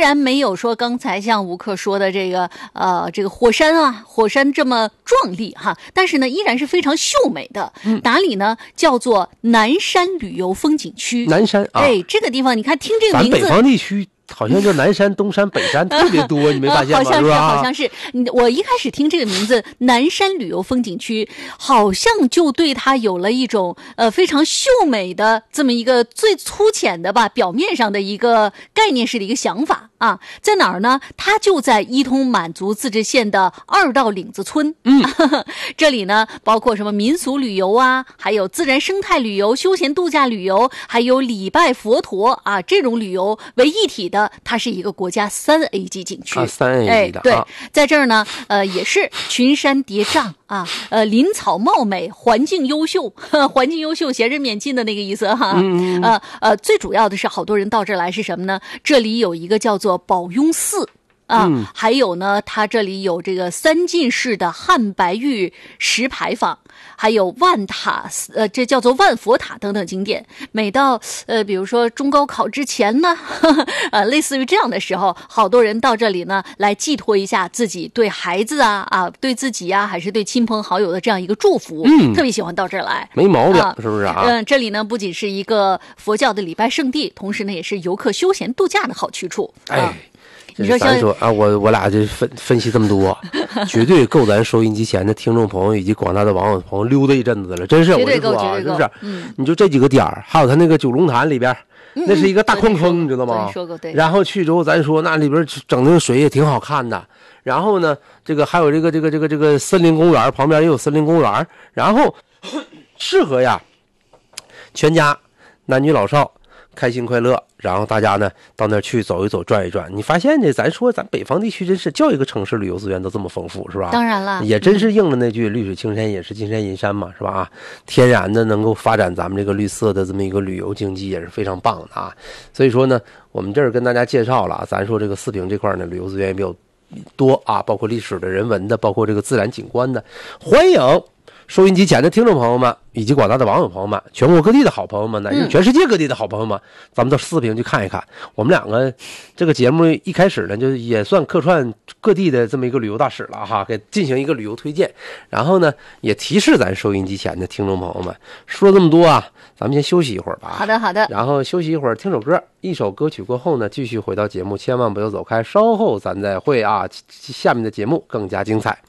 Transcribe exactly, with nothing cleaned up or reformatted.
然没有说刚才像吴克说的这个呃这个火山啊火山这么壮丽哈，但是呢依然是非常秀美的。嗯、哪里呢？叫做南山旅游风景区。 南山啊， 哎，这个地方你看听这个名字， 咱北方地区好像叫南山、东山、北山特别多，你没发现吗？ 好像是， 是吧？ 好像是。我一开始听这个名字“南山旅游风景区”，好像就对它有了一种呃非常秀美的这么一个最粗浅的吧，表面上的一个概念式的一个想法啊。在哪儿呢？它就在伊通满族自治县的二道岭子村。嗯，这里呢包括什么民俗旅游啊，还有自然生态旅游、休闲度假旅游，还有礼拜佛陀啊这种旅游为一体的。它是一个国家三 A 级景区， 啊，三 A 级的、 哎，对， 啊， 在这儿呢，呃，也是群山叠嶂啊，呃，林草茂美，环境优秀，呵环境优秀，闲人免进的那个意思哈。嗯嗯呃呃，最主要的是，好多人到这儿来是什么呢？这里有一个叫做宝雍寺。啊、嗯，还有呢，它这里有这个三进式的汉白玉石牌坊，还有万塔，呃，这叫做万佛塔等等景点。每到呃，比如说中高考之前呢，呵呵呃，类似于这样的时候，好多人到这里呢，来寄托一下自己对孩子啊啊，对自己呀、啊，还是对亲朋好友的这样一个祝福。嗯，特别喜欢到这儿来， 没毛病， 啊、 是不是啊？ 嗯，这里呢不仅是一个佛教的礼拜圣地，同时呢也是游客休闲度假的好去处。啊、 哎。 你说咱说啊，我我俩这分分析这么多，绝对够咱收音机前的听众朋友以及广大的网友朋友溜达一阵子了，真是， 绝对够， 我就说啊， 绝对够， 是不是？ 嗯， 你就这几个点儿，还有他那个九龙潭里边， 嗯、 那是一个大矿坑，你知道吗？ 说过对。 然后去之后，咱说那里边整那个水也挺好看的。然后呢，这个还有这个这个这个这个森林公园，旁边也有森林公园，然后适合呀，全家男女老少开心快乐。然后大家呢到那儿去走一走转一转，你发现呢，咱说咱北方地区真是叫一个城市旅游资源都这么丰富，是吧？ 当然了， 也真是应了那句绿水青山也是金山银山嘛，是吧？啊，天然的能够发展咱们这个绿色的这么一个旅游经济也是非常棒的啊。所以说呢，我们这儿跟大家介绍了，咱说这个四平这块呢旅游资源也比较多啊，包括历史的、人文的，包括这个自然景观的，欢迎收音机前的听众朋友们，以及广大的网友朋友们，全国各地的好朋友们，乃至全世界各地的好朋友们，嗯、咱们到四平去看一看。我们两个这个节目一开始呢，就也算客串各地的这么一个旅游大使了哈，给进行一个旅游推荐。然后呢，也提示咱收音机前的听众朋友们，说这么多啊，咱们先休息一会儿吧。 好的，好的。 然后休息一会儿，听首歌，一首歌曲过后呢，继续回到节目，千万不要走开，稍后咱再会啊，下面的节目更加精彩。